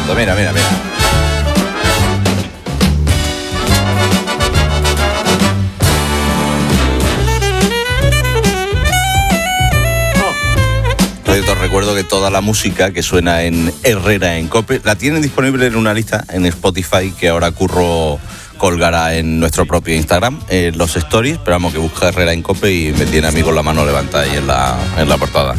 viento. Mira. Te recuerdo que toda la música que suena en Herrera en COPE la tienen disponible en una lista en Spotify que ahora Curro colgará en nuestro propio Instagram, los stories, pero vamos, que busca Herrera en COPE y me tiene a mí con la mano levantada ahí en la portada.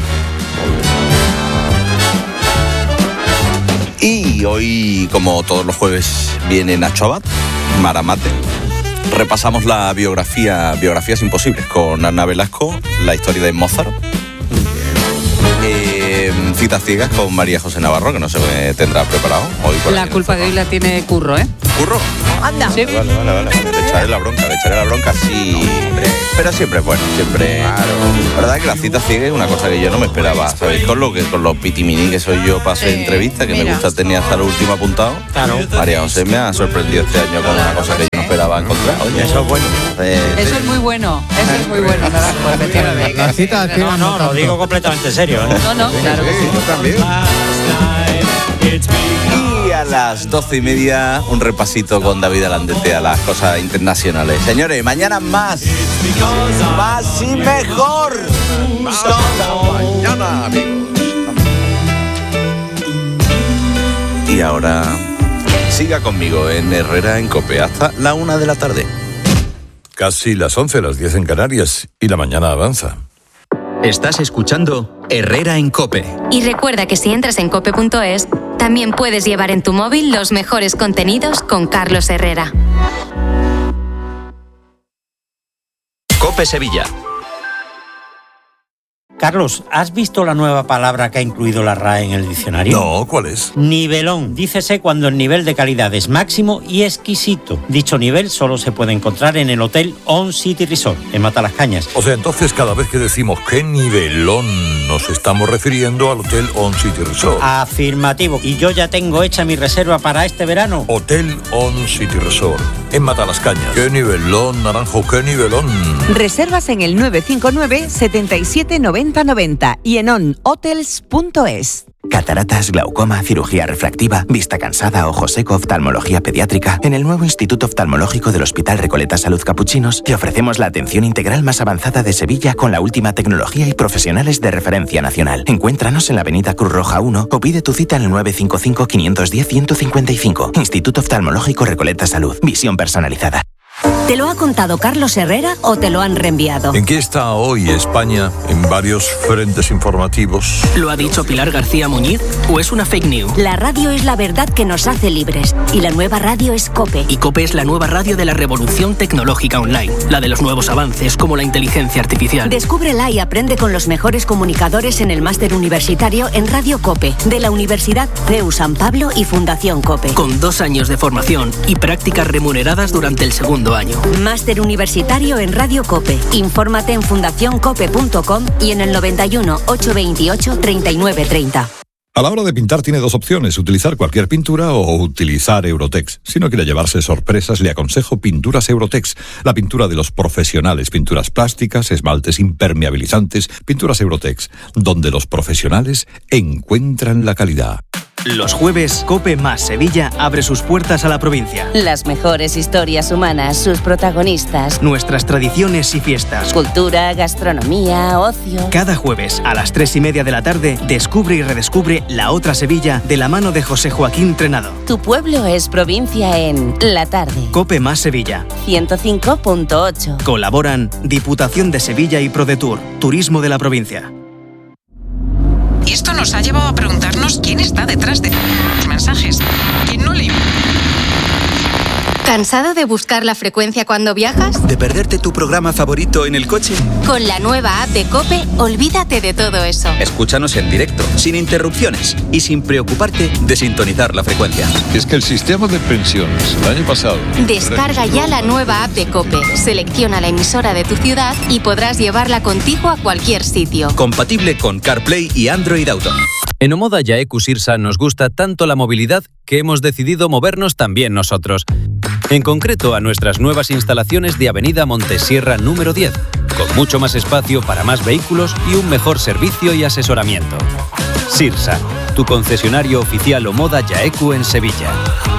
Y hoy, como todos los jueves, viene Nacho Abad, Maramate. Repasamos la biografías imposibles con Ana Velasco, la historia de Mozart. Citas ciegas con María José Navarro, que no sé qué tendrá preparado hoy. La culpa de hoy la tiene Curro, ¿eh? ¿Curro? Anda. Sí. Vale. Le echaré la bronca, sí. Pero siempre es bueno, siempre. Claro. La verdad es que la cita ciega es una cosa que yo no me esperaba, ¿sabéis? Con los pitimini que soy yo para hacer entrevistas, que me gusta tener hasta lo último apuntado. Claro. María José me ha sorprendido este año con una cosa que yo no esperaba encontrar. Oye, eso es bueno. Eso es muy bueno. La cita ciega no, lo digo completamente serio, ¿eh? No, claro que sí. Yo también. Y a las 12:30 un repasito con David Alandete a las cosas internacionales. Señores, mañana más y mejor. Hasta mañana, amigos. Y ahora siga conmigo en Herrera en COPE hasta la 1 de la tarde. Casi las 11, las 10 en Canarias, y la mañana avanza. Estás escuchando Herrera en COPE. Y recuerda que si entras en cope.es, también puedes llevar en tu móvil los mejores contenidos con Carlos Herrera. COPE Sevilla. Carlos, ¿has visto la nueva palabra que ha incluido la RAE en el diccionario? No, ¿cuál es? Nivelón. Dícese cuando el nivel de calidad es máximo y exquisito. Dicho nivel solo se puede encontrar en el Hotel On City Resort, en Matalascañas. O sea, entonces cada vez que decimos qué nivelón, nos estamos refiriendo al Hotel On City Resort. Afirmativo. Y yo ya tengo hecha mi reserva para este verano. Hotel On City Resort, en Matalascañas. ¡Qué nivelón, Naranjo, qué nivelón! Reservas en el 959 77 90 90 y en onhotels.es. Cataratas, glaucoma, cirugía refractiva, vista cansada, ojo seco, oftalmología pediátrica. En el nuevo Instituto Oftalmológico del Hospital Recoleta Salud Capuchinos te ofrecemos la atención integral más avanzada de Sevilla con la última tecnología y profesionales de referencia nacional. Encuéntranos en la avenida Cruz Roja 1 o pide tu cita en el 955 510 155. Instituto Oftalmológico Recoleta Salud. Visión personalizada. ¿Te lo ha contado Carlos Herrera o te lo han reenviado? ¿En qué está hoy España en varios frentes informativos? ¿Lo ha dicho Pilar García Muñiz o es una fake news? La radio es la verdad que nos hace libres y la nueva radio es COPE. Y COPE es la nueva radio de la revolución tecnológica online, la de los nuevos avances como la inteligencia artificial. Descúbrela y aprende con los mejores comunicadores en el máster universitario en Radio COPE de la Universidad CEU San Pablo y Fundación COPE. Con 2 años de formación y prácticas remuneradas durante el segundo año. Máster universitario en Radio COPE. Infórmate en fundacioncope.com y en el 91 828 3930. A la hora de pintar tiene 2 opciones, utilizar cualquier pintura o utilizar Eurotex. Si no quiere llevarse sorpresas, le aconsejo Pinturas Eurotex, la pintura de los profesionales, pinturas plásticas, esmaltes impermeabilizantes, Pinturas Eurotex, donde los profesionales encuentran la calidad. Los jueves, COPE más Sevilla abre sus puertas a la provincia. Las mejores historias humanas, sus protagonistas. Nuestras tradiciones y fiestas. Cultura, gastronomía, ocio. Cada jueves, a las 3:30 de la tarde, descubre y redescubre la otra Sevilla de la mano de José Joaquín Trenado. Tu pueblo es provincia en La Tarde. COPE más Sevilla. 105.8. Colaboran Diputación de Sevilla y ProDetour, Turismo de la provincia. Y esto nos ha llevado a preguntarnos quién está detrás de los mensajes. ¿Quién no le... ¿Cansado de buscar la frecuencia cuando viajas? ¿De perderte tu programa favorito en el coche? Con la nueva app de COPE, olvídate de todo eso. Escúchanos en directo, sin interrupciones y sin preocuparte de sintonizar la frecuencia. Es que el sistema de pensiones el año pasado... Descarga ya la nueva app de COPE, selecciona la emisora de tu ciudad y podrás llevarla contigo a cualquier sitio. Compatible con CarPlay y Android Auto. En Omoda Yaeku Sirsa nos gusta tanto la movilidad que hemos decidido movernos también nosotros. En concreto a nuestras nuevas instalaciones de Avenida Montesierra número 10, con mucho más espacio para más vehículos y un mejor servicio y asesoramiento. Sirsa, tu concesionario oficial Omoda Yaeku en Sevilla.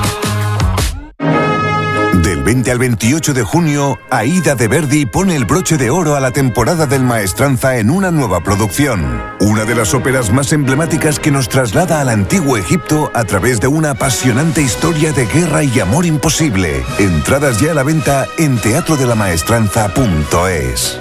Del 20 al 28 de junio, Aida de Verdi pone el broche de oro a la temporada del Maestranza en una nueva producción. Una de las óperas más emblemáticas que nos traslada al antiguo Egipto a través de una apasionante historia de guerra y amor imposible. Entradas ya a la venta en teatrodelamaestranza.es.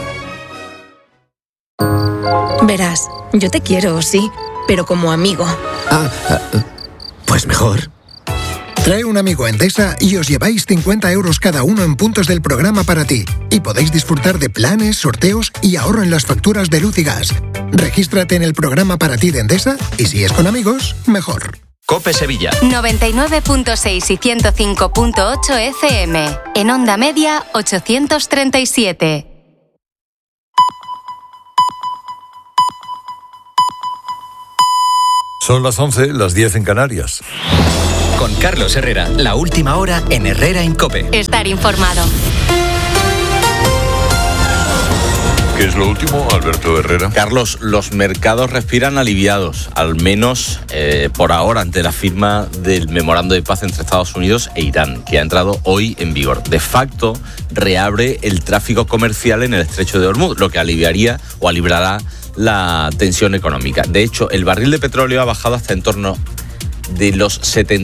Verás, yo te quiero, sí, pero como amigo. Pues mejor. Trae un amigo a Endesa y os lleváis 50 euros cada uno en puntos del programa para ti. Y podéis disfrutar de planes, sorteos y ahorro en las facturas de luz y gas. Regístrate en el programa para ti de Endesa y si es con amigos, mejor. COPE Sevilla. 99.6 y 105.8 FM. En onda media, 837. Son las 11, las 10 en Canarias. Con Carlos Herrera, la última hora en Herrera en COPE. Estar informado. ¿Qué es lo último, Alberto Herrera? Carlos, los mercados respiran aliviados, al menos por ahora, ante la firma del memorando de paz entre Estados Unidos e Irán, que ha entrado hoy en vigor. De facto, reabre el tráfico comercial en el estrecho de Hormuz, lo que aliviaría o aliviará la tensión económica. De hecho, el barril de petróleo ha bajado hasta en torno de los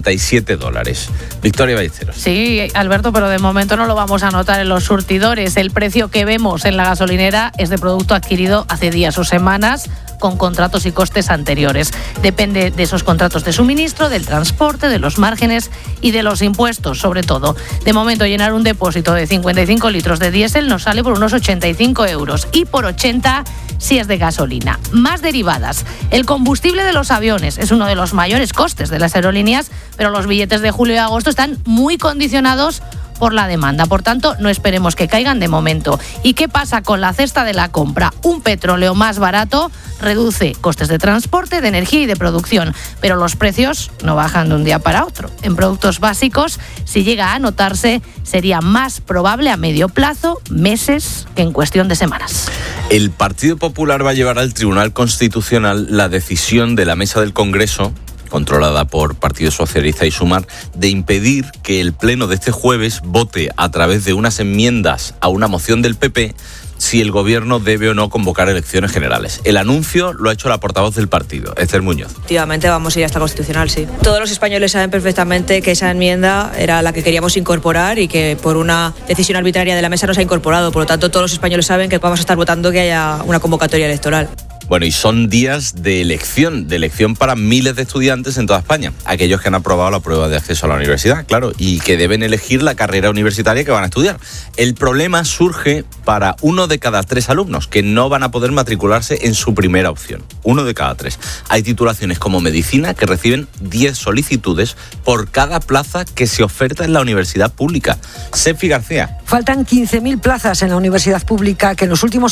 $77. Victoria Ballesteros. Sí, Alberto, pero de momento no lo vamos a notar en los surtidores. El precio que vemos en la gasolinera es de producto adquirido hace días o semanas con contratos y costes anteriores. Depende de esos contratos de suministro, del transporte, de los márgenes y de los impuestos, sobre todo. De momento, llenar un depósito de 55 litros de diésel nos sale por unos 85 euros y por 80 si es de gasolina. Más derivadas. El combustible de los aviones es uno de los mayores costes de las aerolíneas, pero los billetes de julio y agosto están muy condicionados por la demanda. Por tanto, no esperemos que caigan de momento. ¿Y qué pasa con la cesta de la compra? Un petróleo más barato reduce costes de transporte, de energía y de producción, pero los precios no bajan de un día para otro. En productos básicos, si llega a notarse, sería más probable a medio plazo, meses, que en cuestión de semanas. El Partido Popular va a llevar al Tribunal Constitucional la decisión de la Mesa del Congreso, controlada por Partido Socialista y Sumar, de impedir que el Pleno de este jueves vote a través de unas enmiendas a una moción del PP si el Gobierno debe o no convocar elecciones generales. El anuncio lo ha hecho la portavoz del partido, Esther Muñoz. Efectivamente, vamos a ir hasta Constitucional, sí. Todos los españoles saben perfectamente que esa enmienda era la que queríamos incorporar y que por una decisión arbitraria de la mesa no se ha incorporado. Por lo tanto, todos los españoles saben que vamos a estar votando que haya una convocatoria electoral. Bueno, y son días de elección para miles de estudiantes en toda España. Aquellos que han aprobado la prueba de acceso a la universidad, claro, y que deben elegir la carrera universitaria que van a estudiar. El problema surge para 1 de cada 3 alumnos, que no van a poder matricularse en su primera opción. 1 de cada 3. Hay titulaciones como medicina que reciben 10 solicitudes por cada plaza que se oferta en la universidad pública. Sefi García. Faltan 15.000 plazas en la universidad pública que en los últimos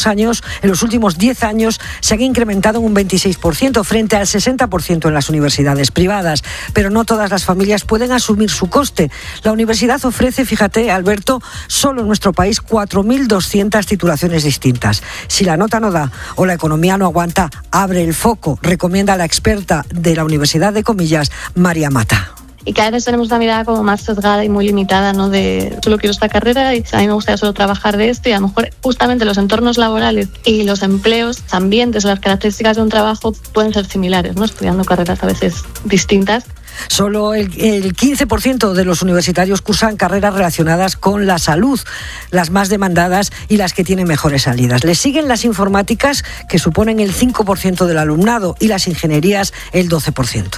10 años, se han incrementado en un 26% frente al 60% en las universidades privadas. Pero no todas las familias pueden asumir su coste. La universidad ofrece, fíjate, Alberto, solo en nuestro país 4.200 titulaciones distintas. Si la nota no da o la economía no aguanta, abre el foco, recomienda la experta de la Universidad de Comillas, María Mata. Y cada vez tenemos una mirada como más sesgada y muy limitada, ¿no? De solo quiero esta carrera y a mí me gustaría solo trabajar de esto, y a lo mejor justamente los entornos laborales y los empleos, ambientes, las características de un trabajo pueden ser similares, ¿no? Estudiando carreras a veces distintas. Solo el 15% de los universitarios cursan carreras relacionadas con la salud, las más demandadas y las que tienen mejores salidas. Les siguen las informáticas, que suponen el 5% del alumnado, y las ingenierías el 12%.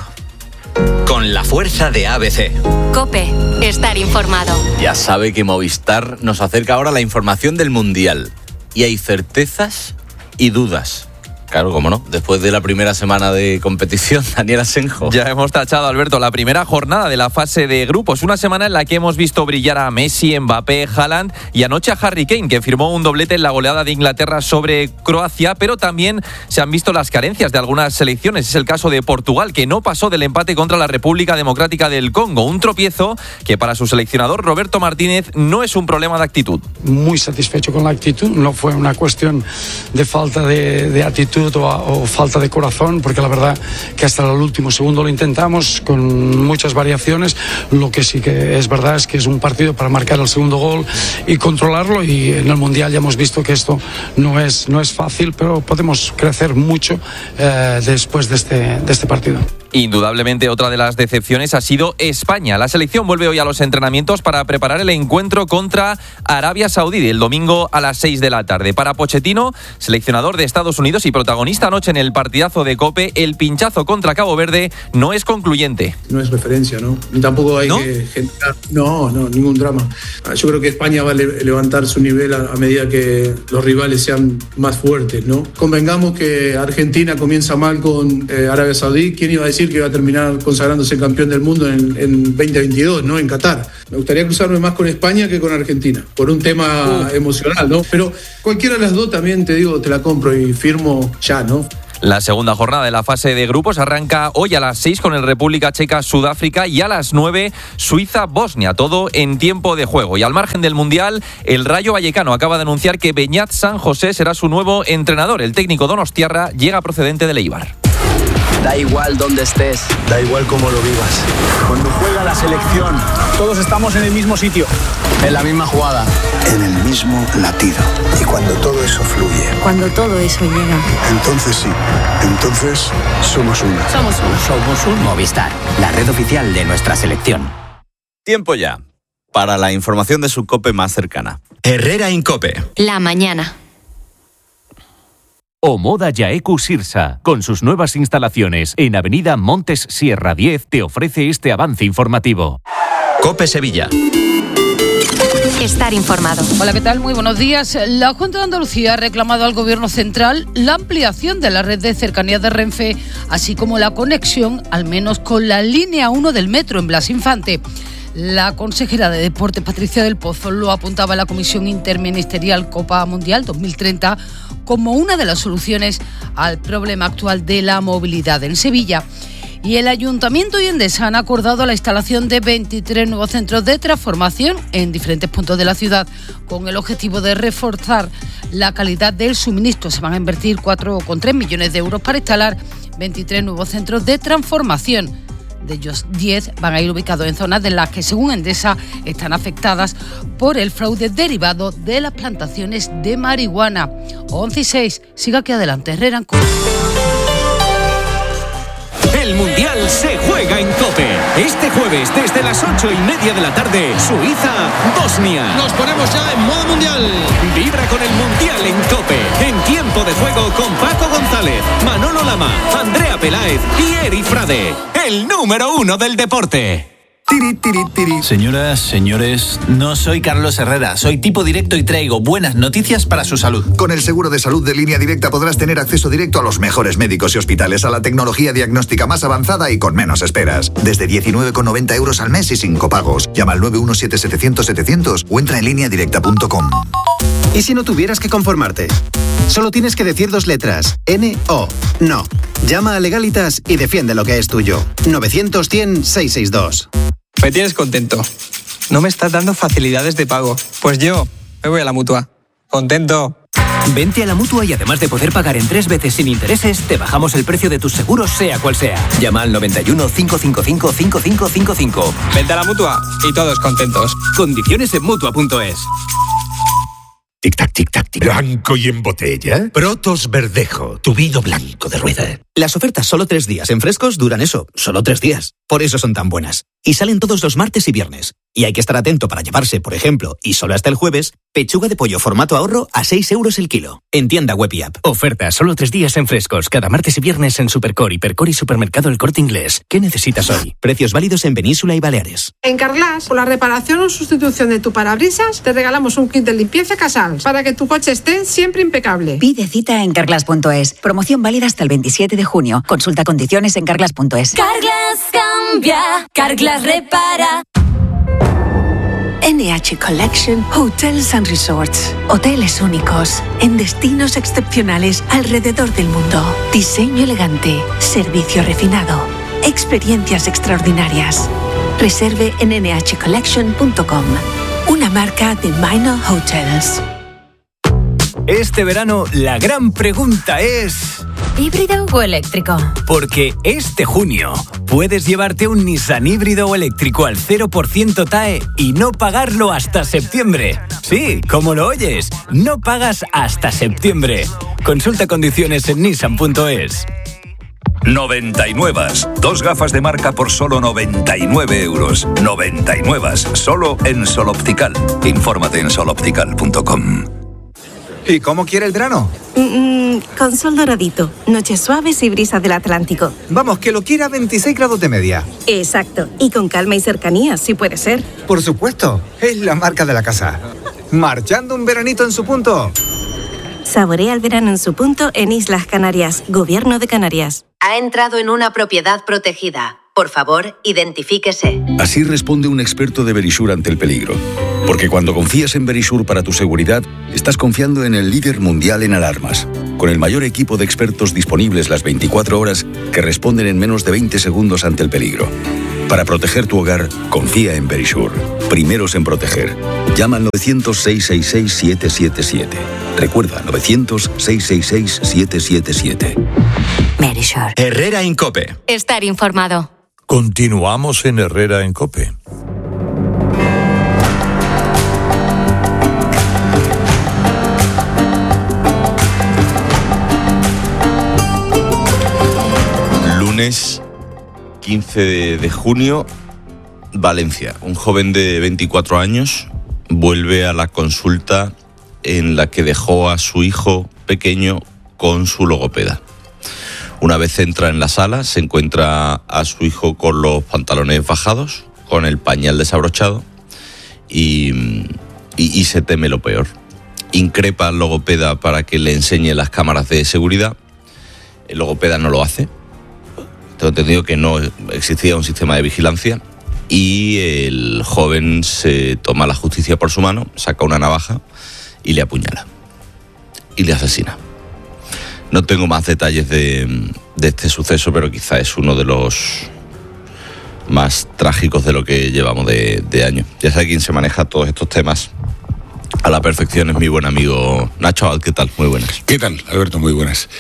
Con la fuerza de ABC. COPE, estar informado. Ya sabe que Movistar nos acerca ahora la información del Mundial. Y hay certezas y dudas. Claro, cómo no. Después de la primera semana de competición, Daniel Asenjo. Ya hemos tachado, Alberto, la primera jornada de la fase de grupos. Una semana en la que hemos visto brillar a Messi, Mbappé, Haaland y anoche a Harry Kane, que firmó un doblete en la goleada de Inglaterra sobre Croacia, pero también se han visto las carencias de algunas selecciones. Es el caso de Portugal, que no pasó del empate contra la República Democrática del Congo. Un tropiezo que para su seleccionador Roberto Martínez no es un problema de actitud. Muy satisfecho con la actitud. No fue una cuestión de falta de actitud ineptitud o falta de corazón, porque la verdad que hasta el último segundo lo intentamos con muchas variaciones. Lo que sí que es verdad es que es un partido para marcar el segundo gol y controlarlo, y en el Mundial ya hemos visto que esto no es fácil, pero podemos crecer mucho después de este partido. Indudablemente otra de las decepciones ha sido España. La selección vuelve hoy a los entrenamientos para preparar el encuentro contra Arabia Saudí el domingo a las 6 de la tarde. Para Pochettino, seleccionador de Estados Unidos y protagonista anoche en el partidazo de COPE, el pinchazo contra Cabo Verde no es concluyente. No es referencia, ¿no? Ni tampoco hay que generar... No, ningún drama. Yo creo que España va a levantar su nivel a medida que los rivales sean más fuertes, ¿no? Convengamos que Argentina comienza mal con Arabia Saudí. ¿Quién iba a decir que iba a terminar consagrándose campeón del mundo en 2022, ¿no? En Qatar. Me gustaría cruzarme más con España que con Argentina, por un tema emocional, ¿no? Pero cualquiera de las dos también, te digo, te la compro y firmo ya, ¿no? La segunda jornada de la fase de grupos arranca hoy a las 6 con el República Checa Sudáfrica y a las 9 Suiza Bosnia, todo en tiempo de juego. Y al margen del Mundial, el Rayo Vallecano acaba de anunciar que Beñat San José será su nuevo entrenador. El técnico donostiarra llega procedente del Eibar. Da igual dónde estés, da igual cómo lo vivas. Cuando juega la selección, todos estamos en el mismo sitio, en la misma jugada, en el mismo latido. Y cuando todo eso fluye, cuando todo eso llega, entonces sí, entonces somos uno. Somos un Movistar, la red oficial de nuestra selección. Tiempo ya para la información de su COPE más cercana. Herrera Incope. La mañana. Omoda Yaeku Sirsa, con sus nuevas instalaciones en Avenida Montes Sierra 10, te ofrece este avance informativo. COPE Sevilla. Estar informado. Hola, ¿qué tal? Muy buenos días. La Junta de Andalucía ha reclamado al Gobierno Central la ampliación de la red de cercanías de Renfe, así como la conexión, al menos con la línea 1 del metro en Blas Infante. La consejera de Deporte, Patricia del Pozo, lo apuntaba a la Comisión Interministerial Copa Mundial 2030 como una de las soluciones al problema actual de la movilidad en Sevilla. Y el Ayuntamiento y Endesa han acordado la instalación de 23 nuevos centros de transformación en diferentes puntos de la ciudad, con el objetivo de reforzar la calidad del suministro. Se van a invertir 4,3 millones de euros para instalar 23 nuevos centros de transformación. De ellos, 10 van a ir ubicados en zonas de las que, según Endesa, están afectadas por el fraude derivado de las plantaciones de marihuana. 11:06, siga aquí adelante, Herrera. El Mundial se juega en COPE. Este jueves, desde las 8:30 de la tarde, Suiza-Bosnia. Nos ponemos ya en modo Mundial. Vibra con el Mundial en COPE. En tiempo de juego con Paco González, Manolo Lama, Andrea Peláez y Eri Frade. El número 1 del deporte. Señoras, señores, no soy Carlos Herrera, soy tipo directo y traigo buenas noticias para su salud. Con el seguro de salud de Línea Directa podrás tener acceso directo a los mejores médicos y hospitales, a la tecnología diagnóstica más avanzada y con menos esperas. Desde 19,90 euros al mes y sin copagos. Llama al 917-700-700 o entra en lineadirecta.com. ¿Y si no tuvieras que conformarte? Solo tienes que decir 2 letras, N-O, no. Llama a Legalitas y defiende lo que es tuyo. 900-100-662. Me tienes contento. No me estás dando facilidades de pago. Pues yo me voy a la Mutua. Contento. Vente a la Mutua y además de poder pagar en 3 veces sin intereses, te bajamos el precio de tus seguros, sea cual sea. Llama al 91 555 5555. Vente a la Mutua y todos contentos. Condiciones en Mutua.es. Tic-tac, tic-tac, tic. ¿Blanco y en botella? Protos Verdejo, tu vino blanco de rueda. Las ofertas solo 3 días en Frescos duran eso, solo 3 días. Por eso son tan buenas. Y salen todos los martes y viernes. Y hay que estar atento para llevarse, por ejemplo, y solo hasta el jueves, pechuga de pollo formato ahorro a 6 euros el kilo. En tienda web y app. Oferta solo 3 días en Frescos, cada martes y viernes en Supercor, Hipercor y Supermercado El Corte Inglés. ¿Qué necesitas hoy? Precios válidos en Península y Baleares. En Carglass, por la reparación o sustitución de tu parabrisas, te regalamos un kit de limpieza Casals para que tu coche esté siempre impecable. Pide cita en Carglass.es. Promoción válida hasta el 27 de junio. Consulta condiciones en Carglass.es. Carglass cambia, Carglass repara. NH Collection Hotels and Resorts. Hoteles únicos, en destinos excepcionales alrededor del mundo. Diseño elegante, servicio refinado, experiencias extraordinarias. Reserve en nhcollection.com. Una marca de Minor Hotels. Este verano, la gran pregunta es... ¿Híbrido o eléctrico? Porque este junio puedes llevarte un Nissan híbrido o eléctrico al 0% TAE y no pagarlo hasta septiembre. Sí, como lo oyes, no pagas hasta septiembre. Consulta condiciones en nissan.es. 99. 2 gafas de marca por solo 99 euros. 99. Solo en Sol Optical. Infórmate en soloptical.com. ¿Y cómo quiere el verano? Con sol doradito, noches suaves y brisas del Atlántico. Vamos, que lo quiera a 26 grados de media. Exacto, y con calma y cercanía, si puede ser. Por supuesto, es la marca de la casa. Marchando un veranito en su punto. Saborea el verano en su punto en Islas Canarias, Gobierno de Canarias. Ha entrado en una propiedad protegida. Por favor, identifíquese. Así responde un experto de Verisur ante el peligro. Porque cuando confías en Verisur para tu seguridad, estás confiando en el líder mundial en alarmas. Con el mayor equipo de expertos disponibles las 24 horas que responden en menos de 20 segundos ante el peligro. Para proteger tu hogar, confía en Verisur. Primeros en proteger. Llama al 900-666-777. Recuerda, 900-666-777. Verisur. Herrera en COPE. Estar informado. Continuamos en Herrera en COPE. Lunes 15 de junio, Valencia. Un joven de 24 años vuelve a la consulta en la que dejó a su hijo pequeño con su logopeda. Una vez entra en la sala, se encuentra a su hijo con los pantalones bajados, con el pañal desabrochado y se teme lo peor. Increpa al logopeda para que le enseñe las cámaras de seguridad. El logopeda no lo hace. Tengo entendido que no existía un sistema de vigilancia y el joven se toma la justicia por su mano, saca una navaja y le apuñala. Y le asesina. No tengo más detalles de este suceso, pero quizá es uno de los más trágicos de lo que llevamos de año. Ya sabe quién se maneja todos estos temas a la perfección, es mi buen amigo Nacho Abad. ¿Qué tal? Muy buenas. ¿Qué tal, Alberto? Muy buenas.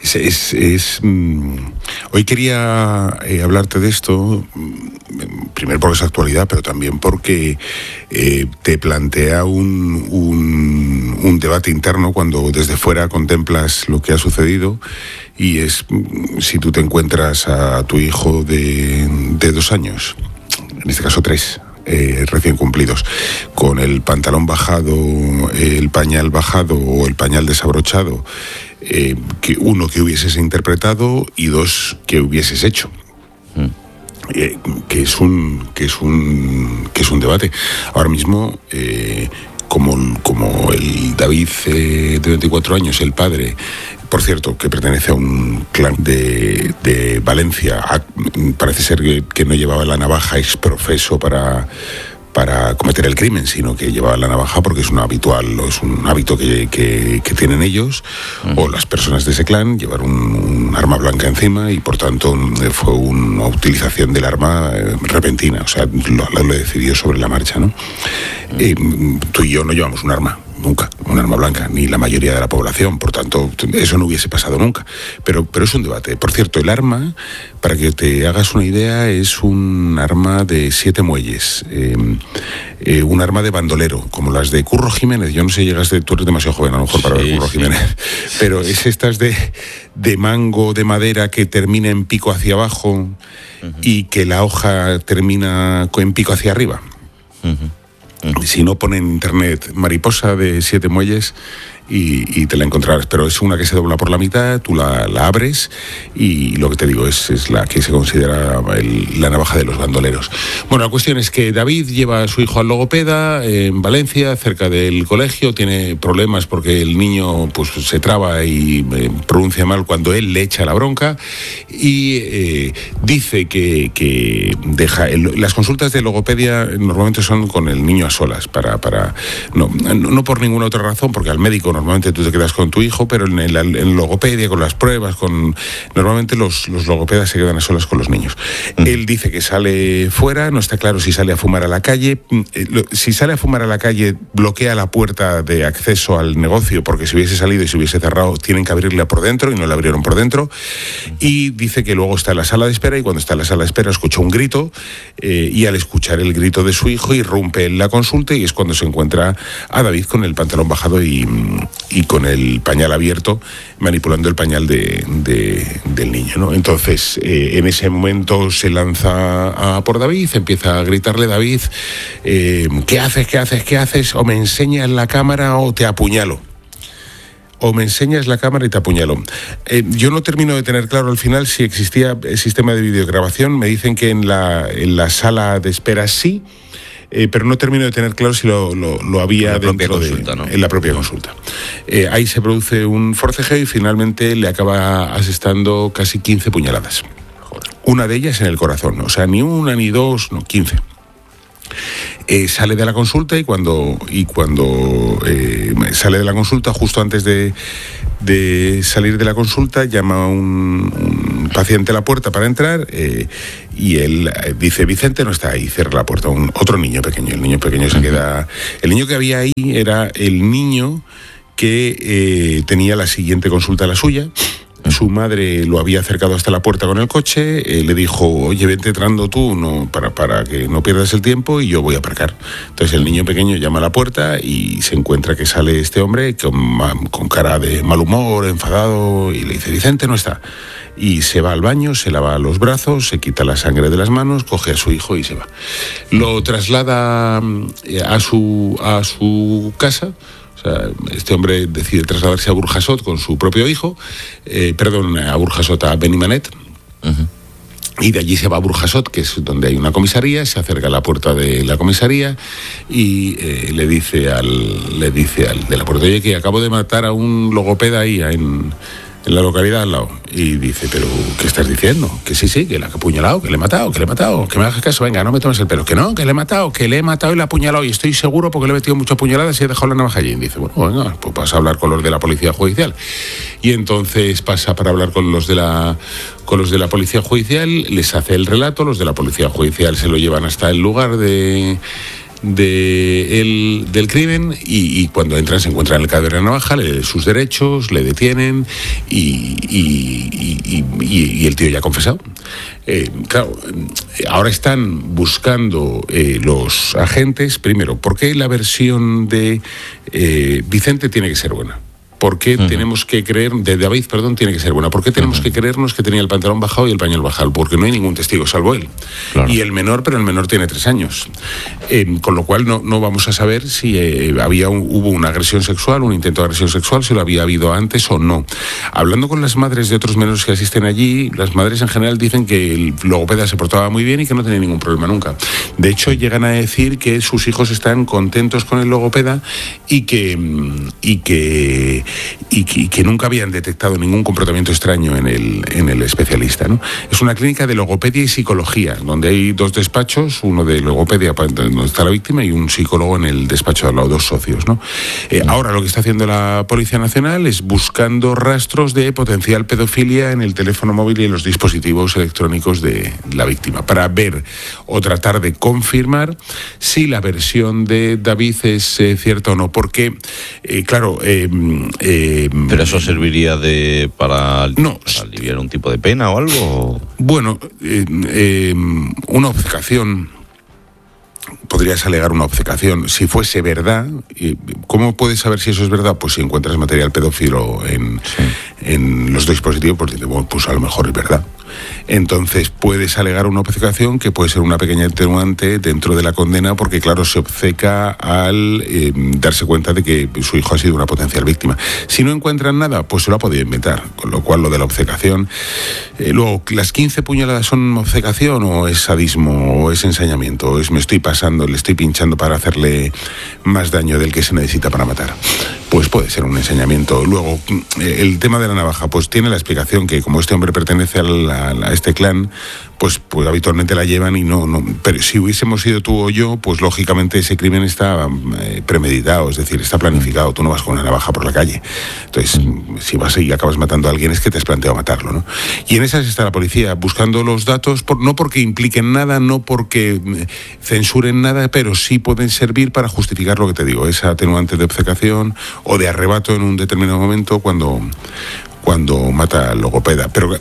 Hoy quería hablarte de esto, primero porque es actualidad, pero también porque te plantea un debate interno cuando desde fuera contemplas lo que ha sucedido, y es si tú te encuentras a tu hijo de 2 años, en este caso 3, recién cumplidos, con el pantalón bajado, el pañal bajado o el pañal desabrochado, que uno, que hubieses interpretado, y 2, que hubieses hecho. Que es un debate. Ahora mismo, como el David de 24 años, el padre, por cierto, que pertenece a un clan de Valencia, parece ser que no llevaba la navaja exprofeso para cometer el crimen, sino que llevaba la navaja porque es un habitual, o es un hábito que tienen ellos, o las personas de ese clan, llevar un arma blanca encima, y por tanto fue una utilización del arma repentina, o sea, lo decidió sobre la marcha, ¿no? Tú y yo no llevamos un arma. Nunca, un arma blanca, ni la mayoría de la población, por tanto, eso no hubiese pasado nunca. Pero es un debate. Por cierto, el arma, para que te hagas una idea, es un arma de 7 muelles, un arma de bandolero, como las de Curro Jiménez. Yo no sé, tú eres demasiado joven a lo mejor para ver Curro Jiménez, pero es estas de mango de madera que termina en pico hacia abajo y que la hoja termina en pico hacia arriba. Si no, pone en internet mariposa de 7 muelles y te la encontrarás, pero es una que se dobla por la mitad, tú la abres, y lo que te digo es la que se considera la navaja de los bandoleros. Bueno, la cuestión es que David lleva a su hijo al logopeda en Valencia, cerca del colegio. Tiene problemas porque el niño pues se traba y pronuncia mal cuando él le echa la bronca, y dice que deja las consultas de logopedia normalmente son con el niño a solas, no por ninguna otra razón, porque al médico normalmente tú te quedas con tu hijo, pero en logopedia, con las pruebas, normalmente los logopedas se quedan a solas con los niños. Él dice que sale fuera, no está claro si sale a fumar a la calle. Si sale a fumar a la calle, bloquea la puerta de acceso al negocio, porque si hubiese salido y se hubiese cerrado, tienen que abrirla por dentro, y no la abrieron por dentro. Y dice que luego está en la sala de espera, y cuando está en la sala de espera escucha un grito, y al escuchar el grito de su hijo irrumpe en la consulta, y es cuando se encuentra a David con el pantalón bajado y con el pañal abierto, manipulando el pañal del niño, ¿no? Entonces, en ese momento se lanza a por David, empieza a gritarle: David, ¿qué haces? O me enseñas la cámara o te apuñalo. O me enseñas la cámara y te apuñalo. Yo no termino de tener claro al final si existía el sistema de videograbación. Me dicen que en la sala de espera sí, pero no termino de tener claro si lo había dentro en la propia consulta. Ahí se produce un forcejeo y finalmente le acaba asestando casi 15 puñaladas. Una de ellas en el corazón, o sea, ni una ni dos, no, 15. Sale de la consulta y cuando sale de la consulta, justo antes de salir de la consulta, llama a un paciente a la puerta para entrar, y él dice: Vicente no está ahí, cierra la puerta. Otro niño pequeño, el niño pequeño se queda. El niño que había ahí era el niño que tenía la siguiente consulta a la suya. Su madre lo había acercado hasta la puerta con el coche, le dijo: oye, vente entrando tú, no, para que no pierdas el tiempo, y yo voy a aparcar. Entonces el niño pequeño llama a la puerta y se encuentra que sale este hombre con cara de mal humor, enfadado, y le dice: Vicente no está. Y se va al baño, se lava los brazos, se quita la sangre de las manos, coge a su hijo y se va. Lo traslada a su casa. Este hombre decide trasladarse a Burjasot con su propio hijo, a Burjasot, a Benimanet. Y de allí se va a Burjasot, que es donde hay una comisaría, se acerca a la puerta de la comisaría y le dice al de la puerta: oye, que acabo de matar a un logopeda ahí en la localidad al lado. Y dice: ¿pero qué estás diciendo? Que sí, que la he apuñalado, que le he matado, que me hagas caso, venga, no me tomes el pelo. Que no, que le he matado y le he apuñalado, y estoy seguro porque le he metido muchas puñaladas y he dejado la navaja allí. Y dice: bueno, venga, pues pasa a hablar con los de la policía judicial. Y entonces pasa para hablar con los de la policía judicial, les hace el relato, los de la policía judicial se lo llevan hasta el lugar del crimen, y cuando entran se encuentran el cadáver de la navaja, le leen sus derechos, le detienen y el tío ya ha confesado. Claro, ahora están buscando los agentes, primero, ¿por qué la versión de Vicente tiene que ser buena? ¿Por qué tenemos que creer, de David, tiene que ser buena? ¿Por qué tenemos que creernos que tenía el pantalón bajado y el pañal bajado? Porque no hay ningún testigo salvo él. Claro. Y el menor tiene 3 años. Con lo cual no vamos a saber si hubo una agresión sexual, un intento de agresión sexual, si lo había habido antes o no. Hablando con las madres de otros menores que asisten allí, las madres en general dicen que el logopeda se portaba muy bien y que no tenía ningún problema nunca. De hecho, llegan a decir que sus hijos están contentos con el logopeda y que nunca habían detectado ningún comportamiento extraño en el especialista, ¿no? Es una clínica de logopedia y psicología, donde hay 2 despachos, uno de logopedia donde está la víctima y un psicólogo en el despacho de al lado, 2 socios, ¿no? Ahora lo que está haciendo la Policía Nacional es buscando rastros de potencial pedofilia en el teléfono móvil y en los dispositivos electrónicos de la víctima, para ver o tratar de confirmar si la versión de David es cierta o no, porque, claro... ¿Pero eso serviría para aliviar un tipo de pena o algo? Bueno, una obcecación. Podrías alegar una obcecación. Si fuese verdad, ¿cómo puedes saber si eso es verdad? Pues si encuentras material pedófilo en los dispositivos, pues a lo mejor es verdad. Entonces puedes alegar una obcecación que puede ser una pequeña atenuante dentro de la condena, porque claro, se obceca al darse cuenta de que su hijo ha sido una potencial víctima. Si no encuentran nada, pues se lo ha podido inventar, con lo cual lo de la obcecación. Luego, ¿las 15 puñaladas son obcecación o es sadismo o es ensañamiento? O es me estoy pasando, le estoy pinchando para hacerle más daño del que se necesita para matar? Pues puede ser un ensañamiento. Luego, el tema de la navaja, pues tiene la explicación que como este hombre pertenece a este clan, pues habitualmente la llevan y no. Pero si hubiésemos sido tú o yo, pues lógicamente ese crimen está premeditado, es decir, está planificado. Tú no vas con una navaja por la calle. Entonces, si vas y acabas matando a alguien, es que te has planteado matarlo, ¿no? Y en esas está la policía, buscando los datos, no porque impliquen nada, no porque censuren nada, pero sí pueden servir para justificar lo que te digo, esa atenuante de obcecación o de arrebato en un determinado momento cuando mata al logopeda. Pero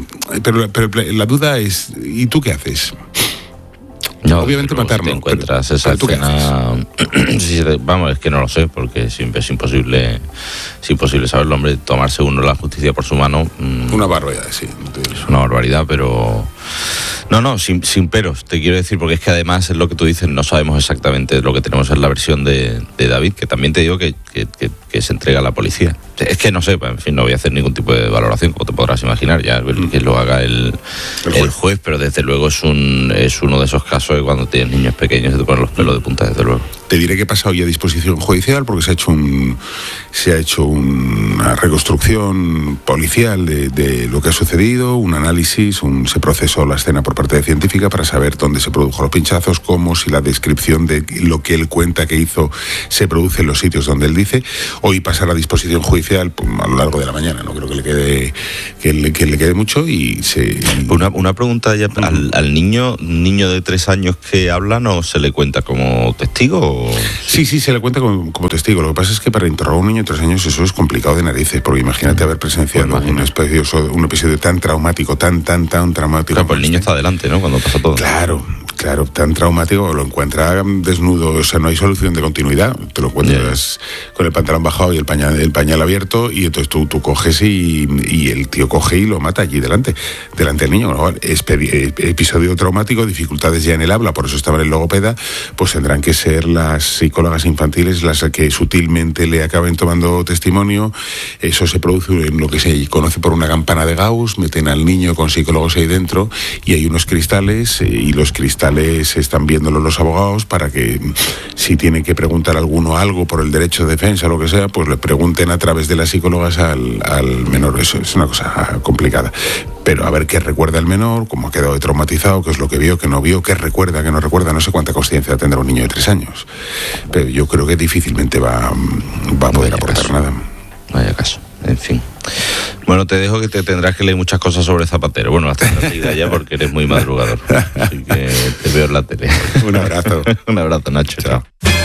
la duda es, ¿y tú qué haces? No, obviamente matarlo. Si te encuentras esa escena, vamos, es que no lo sé, porque siempre es imposible saberlo, hombre. Tomarse uno la justicia por su mano. Una barbaridad, sí. Es una barbaridad, pero sin peros, te quiero decir, porque es que además es lo que tú dices, no sabemos exactamente lo que tenemos en la versión de David, que también te digo que se entrega a la policía. Es que no sé, en fin, no voy a hacer ningún tipo de valoración, como te podrás imaginar, ya que lo haga el juez, pero desde luego es uno de esos casos de cuando tienes niños pequeños y te ponen los pelos de punta, desde luego. Te diré que he pasado ya a disposición judicial porque se ha hecho una reconstrucción policial de lo que ha sucedido, un análisis, se procesó la escena por parte de científica para saber dónde se produjo los pinchazos, cómo, si la descripción de lo que él cuenta que hizo se produce en los sitios donde él dice. Hoy pasar a disposición judicial a lo largo de la mañana, no creo que le quede mucho y se... Una pregunta ya, ¿al niño de 3 años que habla no se le cuenta como testigo? Sí, se le cuenta como testigo. Lo que pasa es que para interrogar a un niño de 3 años eso es complicado de narices, porque imagínate haber presenciado un episodio tan traumático, tan traumático. Claro, pues el niño está delante, ¿no? Cuando pasa todo. Claro, tan traumático, lo encuentra desnudo, o sea, no hay solución de continuidad. Te lo encuentras con el pantalón bajado y el pañal abierto, y entonces tú coges y el tío coge y lo mata allí delante del niño. ¿No? Episodio traumático, dificultades ya en el habla, por eso estaba en el logopeda, pues tendrán que ser las psicólogas infantiles las que sutilmente le acaben tomando testimonio. Eso se produce en lo que se conoce por una campana de Gauss, meten al niño con psicólogos ahí dentro y hay unos cristales, y los cristales están viéndolo los abogados para que si tienen que preguntar a alguno algo por el derecho de defensa o lo que sea, pues le pregunten a través de las psicólogas al menor. Eso es una cosa complicada. Pero a ver qué recuerda el menor, cómo ha quedado traumatizado, qué es lo que vio, qué no vio, qué recuerda, qué no recuerda. No sé cuánta consciencia tendrá un niño de 3 años. Pero yo creo que difícilmente va a poder aportar nada. Vaya caso, en fin. Bueno, te dejo, que te tendrás que leer muchas cosas sobre Zapatero. Bueno, las tendrás leídas ya porque eres muy madrugador. Así que te veo en la tele. Un abrazo. Un abrazo, Nacho. Chao.